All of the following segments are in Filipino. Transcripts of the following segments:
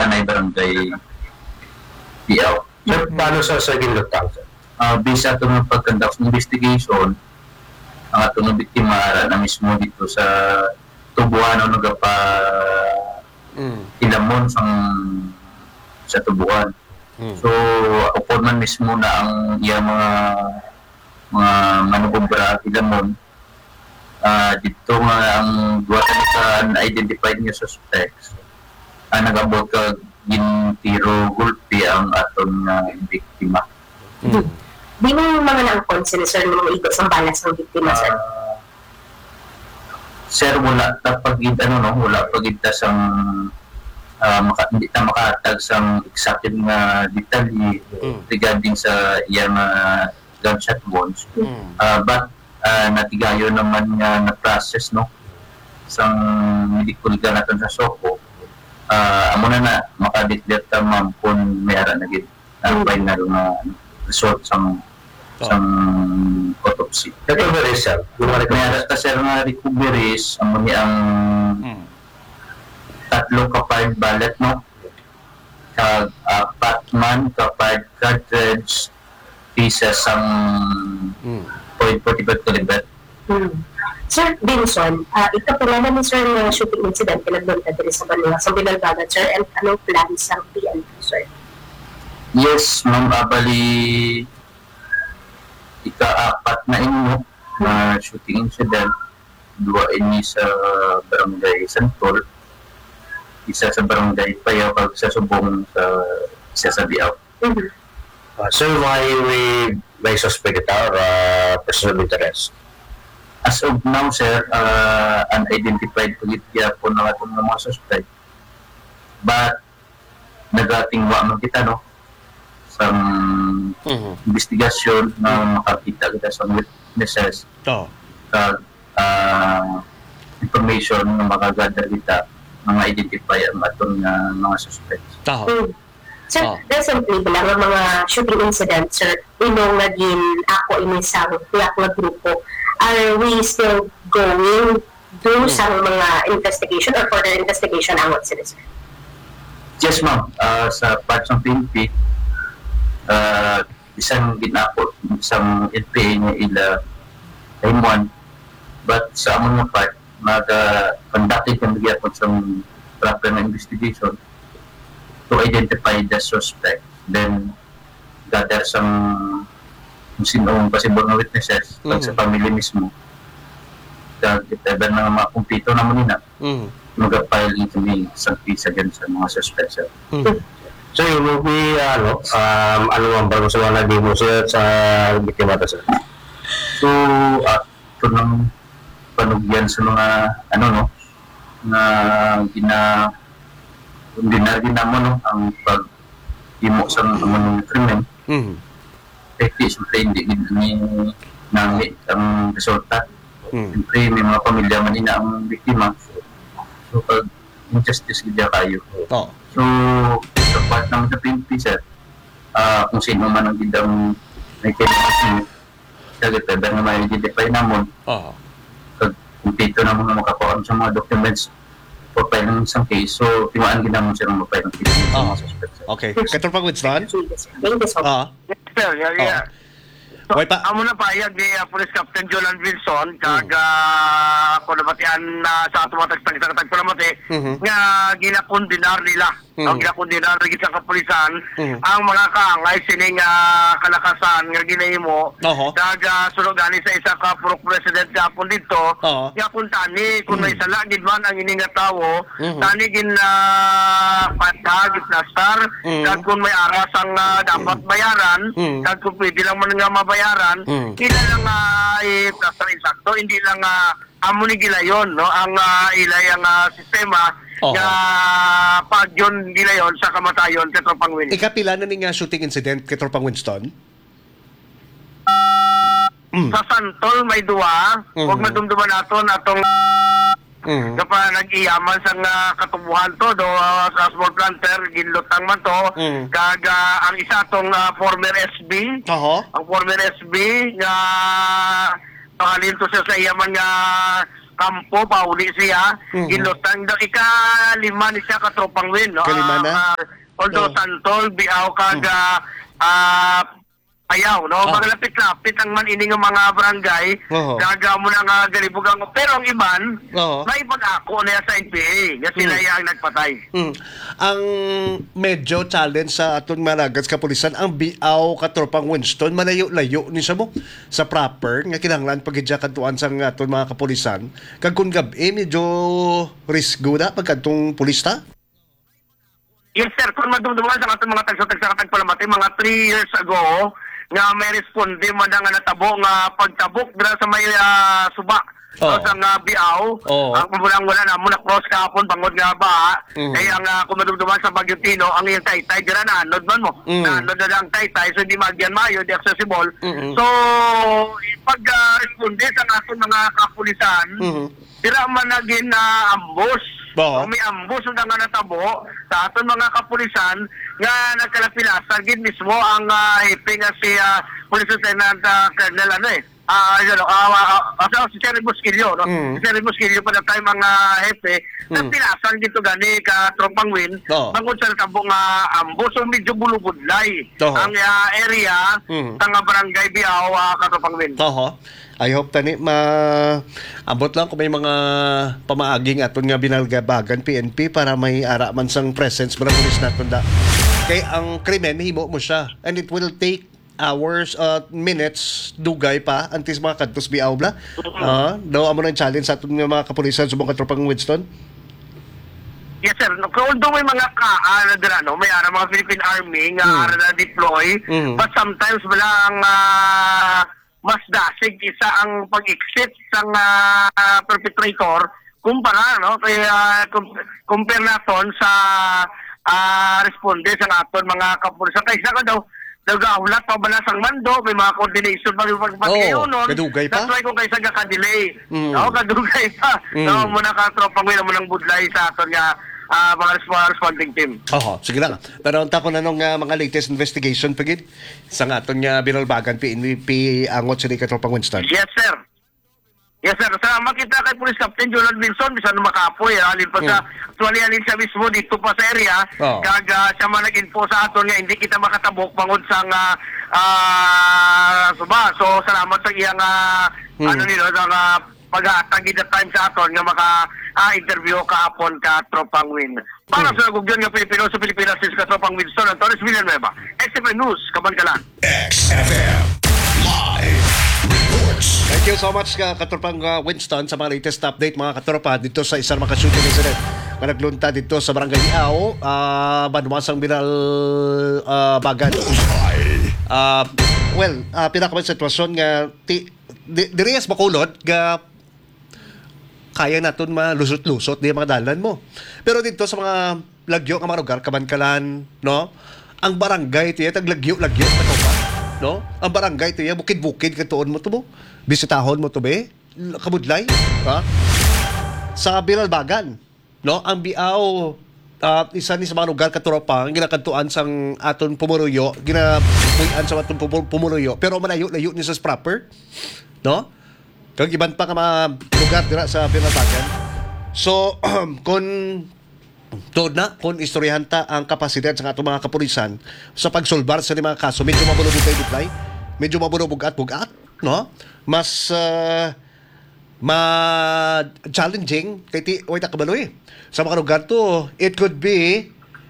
Panay Barangay Piaw. Sir, paano sa ginlutang, sir? Bisa ito ng pag-conduct ng investigation, ang atong biktima ara na mismo dito sa tubuhan o nagapa ilamon sa tubuhan. So, upon man mismo na ang iya mga manubobra ilamon, dito nga ang duwatan ka na-identified niya suspects, nag-abot ka gintiro gulpi ang atong biktima. Di mo mga naangkon sila, sir, ng mga igos ang balas ng biktima, sir? Sir, wala ta wala pagita sang hindi ta makatag sang exact nga detalye regarding sa iyang gunshot wounds. But natigayo naman nga na process sang medical ka natin sa Soko. Amo na makadeclare ta ma'am kung mayroon na gid final na result sang autopsy. Recovery, sir. Mayroon ta sir nga recoveries amo ni ang 3 ka-fired bullet kag 4 man ka-fired cartridge pieces ang .45 caliber. Sir Benson, ikapulanan ni sir ng shooting incident pinagbanta din sa Banua sa Binalbagan, sir, and anong plans ng PNP, sir? Yes, ma'am, bali ika-4 na inyo na shooting incident. 2 ini sa Barangay Santol, isa sa Barangay Payaw, kag sa Subong isa sa Biaw. Sir, may suspect ito or person of interest? As of now, sir, unidentified pagitya po na itong mga suspect. But, nagatingwa man kita, sa investigasyon na makakita kita sa witnesses. Information na makagather kita mga identify ang atong mga suspects. Sir, recently, bilang ang mga shooting incident, sir, inong naging ako inisang tiyak na grupo, are we still going through sa mga investigation or further investigation ang sila, sir? Yes, ma'am. Sa parts ng PNP, isang ginapot, isang LPA niya ila time 1. But sa among mga part, mag-conducted kang nagyapot sa proper na investigation to identify the suspect. Then, gather some kung sinong possible na witnesses sa family mismo. If ever na mga kumpito naman nila, mag-file into me sa pisa dyan sa mga suspects. So, you will be, ano ang bago sa mga naging sir sa biktima ta, sir? So, ito ng panugyan sa mga, na ginamo, ang pag-imo sa mga krimen. Pwede, siyempre, hindi namin ang resulta. Siyempre, may mga pamilya man nila ang biktima. So, pag injustice gila kayo. So, sa part naman sa PNP, sir, kung sino man ang gidang may kailangan kasi pwede na may identify naman. Pag kumpito naman na makakuha sa mga documents for filing ng isang case, so tiwaan ginamon siya ng mag-file ng case ng mga suspects. Okay. Katong pag-Winston? Thank you so much. Sir, yeah. So, Wait pa. amo na payag ni Police Captain Jolan Wilson kag ako nabatian sa ato mga tagtag ko namati nga ginakondinar nila ginakondinar gid sa kapulisan ang mga kaangay sining kalakasan nga ginahimo kag sulod gani sa isa ka purok president gapon dito nga kun tani kun may sala gid man ang ining nga tawo tani gin patag plastar kag kun may aras ang dapat bayaran kag kun pwede lang man nga mabayaran ila lang plastar insakto hindi lang amo ni gilayon ang ilay ang sistema nga pag yun gilayon sa kamatayon kay Tropang Winston. Ikapila na ni nga shooting incident kay Tropang Winston? Sa Santol may duwa, huwag madumduman nato natong kapag nag-iyaman sa katubuhan to do sa small planter ginlutang man to kag ang isa tong former SB ang former SB nga pahalin to siya sa iyaman nga kampo, pauli siya, ginutang daw, ika-5 ni siya katropang win, no? Kalima na? Although Santol, Biao, Ayaw, no? Magalapit-lapit ang manining ng mga barangay, gaga mo na nga galibugang. Pero ang iban, may pag-ako na sa NPA, nga sila yung nagpatay. Ang medyo challenge sa atong Managas kapulisan, ang Biao katropang Winston, malayo-layo ni sa mo sa proper, nga kinahanglan pagidya kantuan sa atong mga kapulisan. Kag kung gabi, medyo risgo na pagkantong pulista? Yes, sir. Kung madumduman sa atong mga tagsa-tagsa palamatay, mga 3 years ago, nga may responde man nga natabo nga pagtabok dira sa may suba sa nga Biao ang wala na mo na cross kahapon bangod nga ba kay ang kumadugduman sa Bagyo Tino ang iyang taytay dira na anod man mo anod na lang taytay so di magyan mayo di accessible so pag responde sa atong mga kapulisan dira man naging ambush. May ambos na nga natabo sa aton mga kapulisan nga nagkalapilasan gid mismo ang hepe nga si Police Lieutenant Colonel si Cherry Busquillo, no? Si Cherry Busquillo pa na tayo mga hepe nagpilasan dito gani ka tropang win bangod sa natabo nga ambos so medyo bulubudlay ang area sa nga barangay Biao ka tropang win. I hope tani abot lang kung may mga pamaaging aton nga binalgabagan PNP para may ara man sang presence mga pulis naton da. Kay ang krimen himo mo siya and it will take hours minutes dugay pa antes mga kadtos Biao bla. Daw amo na challenge sa aton nga mga kapulisan subong katropang Winston. Yes, sir. No, although may mga dira, no, may ara mga Philippine Army nga ara na deploy, but sometimes wala ang mas dasig isa ang pag-exit sang perpetrator kumpara no kaya compare naton sa responde sa aton mga kapulisan kaysa ka daw nagaulat pa ba sang mando may mga coordination pa yung pagpagkayunon kadugay pa that's why kung kaysa ka-delay kadugay pa no muna ka tropang mo nang budlay sa aton nga mga responding team. Sige lang. Pero ang tako na nung mga latest investigation pagid sa aton nga binalbagan PNP angot sa katropang Winston. Yes, sir. Yes, sir. Salamat kita kay Police Captain Jolan Wilson bisan makapoy alin pa sa actually alin siya mismo dito pa sa area kag siya man nag-info sa aton nga hindi kita makatabok bangod sa suba. So salamat sa iyang sa pag-atagid na time sa aton nga maka-interview kahapon ka tropang win. Para sa gugyan nga Pilipino sa Pilipinas is ka tropang Winston at Torres Villanueva. XFM News, Kabankalan. XFM Live Reports. Thank you so much katropang Winston sa mga latest update mga katropa dito sa isang makashooting incident na naglunta dito sa Barangay Iao, Banwasang Binal Bagan. Pinakamang sitwasyon nga diriyas makulot nga kaya naton malusot-lusot di mga dalan mo. Pero dito sa mga lagyo nga mga lugar, Kabankalan, no? Ang barangay tiya taglagyo-lagyo na pa, no? Ang barangay tiya bukid-bukid katuon mo to mo. Bisitahon mo to be, kabudlay, ha? Sa Binalbagan, no? Ang Biao isa ni sa mga lugar katuropang ginakantuan sang aton Pumuruyo, ginabuyan sa aton Pumuruyo, pero malayo-layo ni sa proper, no? Kag iban pa ka mga lugar dira sa Binalbagan. So, kung istoryahan ta ang kapasidad sa atong mga kapulisan sa pagsolbar sa mga kaso, medyo mabulubog-butlay, medyo mabulubog-bugat, no? Mas challenging kay ti oy ta kabaloy. Sa mga lugar to, it could be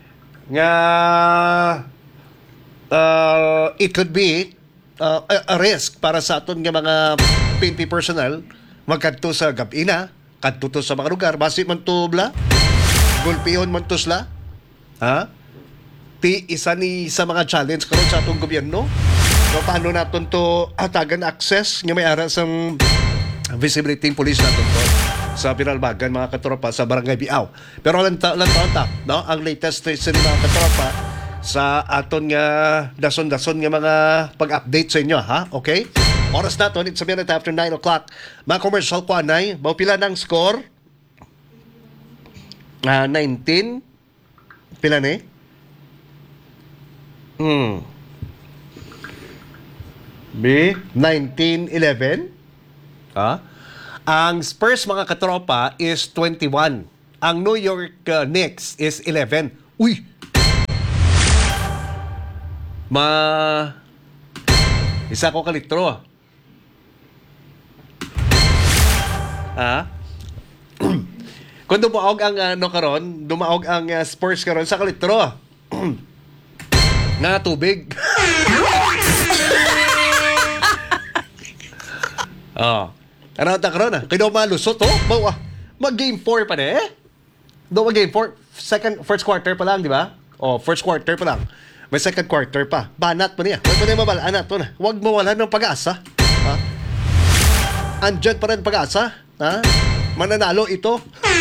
a risk para sa aton nga mga PNP personnel magkadto sa gabina, kadto to sa mga lugar, basi man to bla, gulpihon man to sila, ha? Isa ni sa mga challenge karon sa atong gobyerno. So, paano naton to hatagan access nga may ara sa visibility police naton to sa Binalbagan mga katropa sa Barangay Biao. Pero lantaw no? Ang latest sa mga katropa sa aton nga dason-dason nga mga pag-update sa inyo, ha? Okay? Oras na to, it's a minute after 9 o'clock. Mga commercial ko, anay, pila ng score? 19? Pila ni? B? 19-11? Ha? Ang Spurs, mga katropa, is 21. Ang New York Knicks is 11. Uy! Isa ko kalitro. Kung dumaog ang dumaog ang Spurs karon sa kalitro. Na tubig. Ano ta karon? Kaya malusot bawa. Mag-game 4 pa na mag-game 4. First quarter pa lang, di ba? First quarter pa lang. May second quarter pa. Banat pa niya. Huwag mo na mabalaan na ito na. Huwag mawalan ng pag-asa. Andyan pa rin pag-asa. Mananalo ito.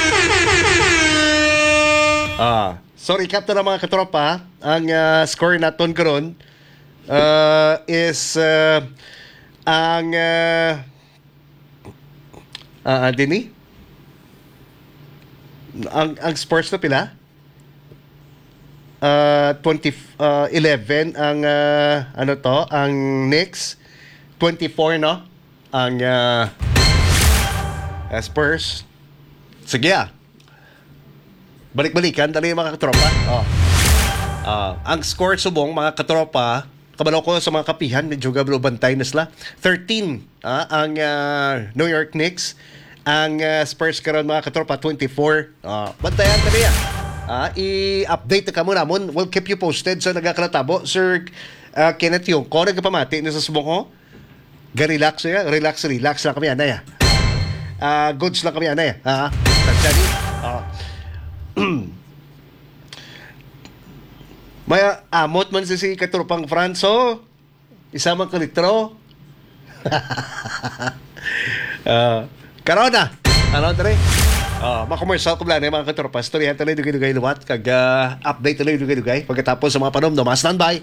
So recap na mga katropa. Ang score natin karon is ang Dini? Ang Spurs na pila? 11 ang ang Knicks 24 no ang Spurs. Sige balik-balikan tali mga katropa. Ang score subong mga katropa kabalo ko sa mga kapihan medyo gablo bantay na sila 13 ang New York Knicks. Ang Spurs karon mga katropa 24. Bantayan tali i-update ka muna mo. We'll keep you posted sa nagkakatabo. Sir Kenneth yung ko nagpamati na sa subong ko. Relax ya. Relax lang kami anay. Goods lang kami anay. Tandani. May amot man si Katropang Franco. Isa man kalitro. Karona. Ano tari? Makomersyal ko lang mga katropa. Storyahan tayo dugay-dugay luwat. Update tayo dugay-dugay. Pagkatapos sa mga panom, stand-by.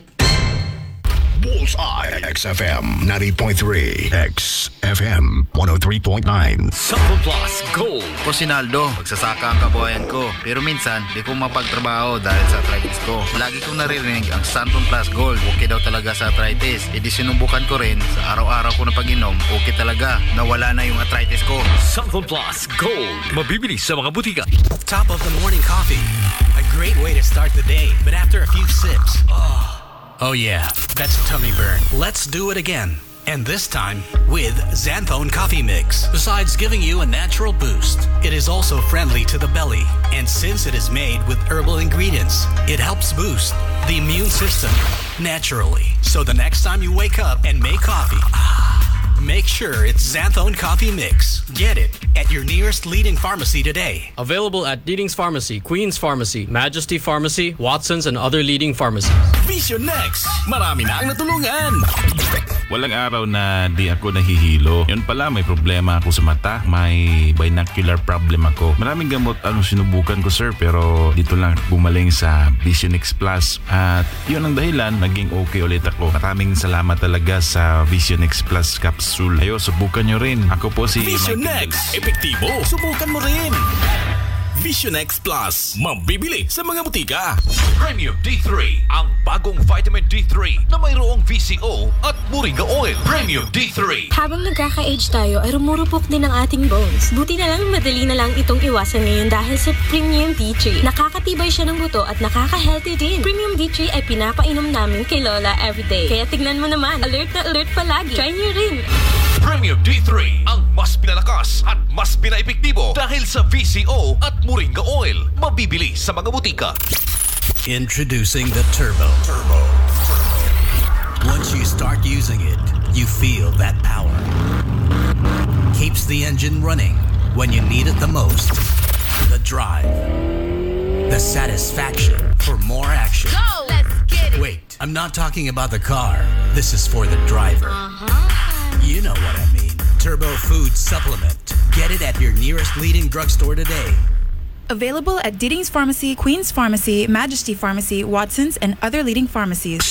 Bullseye XFM 90.3 XFM 103.9 Sample Plus Gold. Ko Sinaldo, magsasaka ang kabuhayan ko. Pero minsan, di ko mapagtrabaho dahil sa arthritis ko. Lagi kong naririnig ang Sample Plus Gold. Okay daw talaga sa arthritis. E di sinubukan ko rin sa araw-araw ko na pag-inom. Okay talaga. Nawala na yung arthritis ko. Sample Plus Gold. Mabibili sa mga butika. Top of the morning coffee. A great way to start the day. But after a few sips, oh yeah, that's a tummy burn. Let's do it again. And this time with Xanthone Coffee Mix. Besides giving you a natural boost, it is also friendly to the belly. And since it is made with herbal ingredients, it helps boost the immune system naturally. So the next time you wake up and make coffee, make sure it's Xanthone Coffee Mix. Get it at your nearest leading pharmacy today. Available at Leading's Pharmacy, Queen's Pharmacy, Majesty Pharmacy, Watson's, and other leading pharmacies. Vision Next! Marami na ang natulungan! Walang araw na di ako nahihilo. Yun pala, may problema ako sa mata. May binocular problem ako. Maraming gamot ang sinubukan ko, sir. Pero dito lang bumaling sa Vision X Plus. At yun ang dahilan, naging okay ulit ako. Maraming salamat talaga sa Vision X Plus capsule. Ayo, subukan nyo rin. Ako po si Vision X! Epektibo! Subukan mo rin! Vision X Plus, mabibili sa mga butika. Premium D3, ang bagong vitamin D3 na mayroong VCO at moringa oil. Premium D3. Habang nagkaka-age tayo ay rumurupok din ang ating bones. Buti na lang madali na lang itong iwasan ngayon dahil sa Premium D3. Nakakatibay siya ng buto at nakaka-healthy din. Premium D3 ay pinapainom namin kay Lola everyday. Kaya tignan mo naman, alert na alert palagi. Try nyo rin. Premium D3, ang mas pinalakas at mas pinaepektibo dahil sa VCO at moringa oil. Mabibili sa mga butika. Introducing the Turbo. Once you start using it, you feel that power. Keeps the engine running when you need it the most. The drive. The satisfaction for more action. Go! Let's get it! Wait, I'm not talking about the car. This is for the driver. You know what I mean. Turbo Food Supplement. Get it at your nearest leading drugstore today. Available at Leading's Pharmacy, Queen's Pharmacy, Majesty Pharmacy, Watson's, and other leading pharmacies.